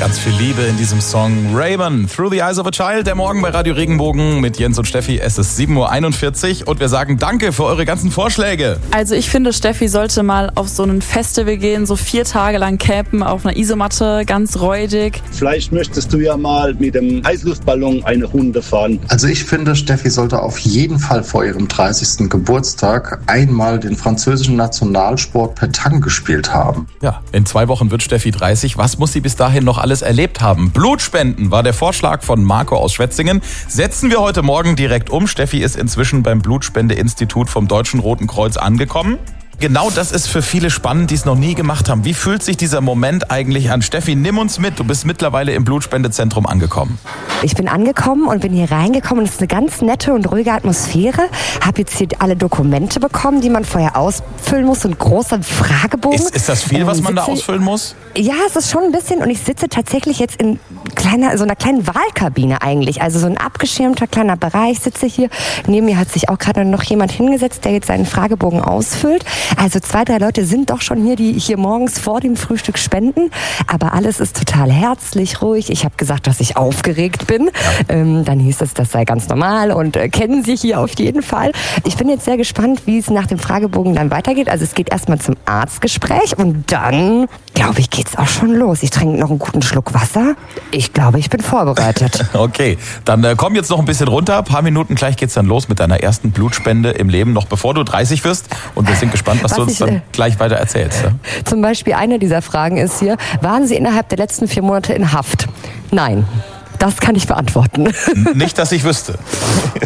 Ganz viel Liebe in diesem Song. Raven, Through the Eyes of a Child, der Morgen bei Radio Regenbogen mit Jens und Steffi. Es ist 7.41 Uhr und wir sagen danke für eure ganzen Vorschläge. Also ich finde, Steffi sollte mal auf so ein Festival gehen, so 4 Tage lang campen auf einer Isomatte, ganz räudig. Vielleicht möchtest du ja mal mit dem Heißluftballon eine Runde fahren. Also ich finde, Steffi sollte auf jeden Fall vor ihrem 30. Geburtstag einmal den französischen Nationalsport Pétanque gespielt haben. Ja, in 2 Wochen wird Steffi 30. Was muss sie bis dahin noch alles erlebt haben? Blutspenden war der Vorschlag von Marco aus Schwetzingen. Setzen wir heute Morgen direkt um. Steffi ist inzwischen beim Blutspendeinstitut vom Deutschen Roten Kreuz angekommen. Genau das ist für viele spannend, die es noch nie gemacht haben. Wie fühlt sich dieser Moment eigentlich an? Steffi, nimm uns mit. Du bist mittlerweile im Blutspendezentrum angekommen. Ich bin angekommen und bin hier reingekommen. Es ist eine ganz nette und ruhige Atmosphäre. Habe jetzt hier alle Dokumente bekommen, die man vorher ausfüllen muss. So ein großer Fragebogen. Ist das viel, was man da ausfüllen muss? Ja, es ist schon ein bisschen. Und ich sitze tatsächlich jetzt in so einer kleinen Wahlkabine eigentlich. Also so ein abgeschirmter kleiner Bereich sitze hier. Neben mir hat sich auch gerade noch jemand hingesetzt, der jetzt seinen Fragebogen ausfüllt. Also 2, 3 Leute sind doch schon hier, die hier morgens vor dem Frühstück spenden. Aber alles ist total herzlich, ruhig. Ich habe gesagt, dass ich aufgeregt bin. Dann hieß es, das sei ganz normal und kennen Sie hier auf jeden Fall. Ich bin jetzt sehr gespannt, wie es nach dem Fragebogen dann weitergeht. Also es geht erstmal zum Arztgespräch und dann, glaube ich, geht's auch schon los. Ich trinke noch einen guten Schluck Wasser. Ich glaube, ich bin vorbereitet. Okay, dann komm jetzt noch ein bisschen runter. Ein paar Minuten, gleich geht's dann los mit deiner ersten Blutspende im Leben, noch bevor du 30 wirst. Und wir sind gespannt, was du uns dann gleich weiter erzählst. Ja? Zum Beispiel eine dieser Fragen ist hier, waren Sie innerhalb der letzten 4 Monate in Haft? Nein. Das kann ich beantworten. Nicht, dass ich wüsste.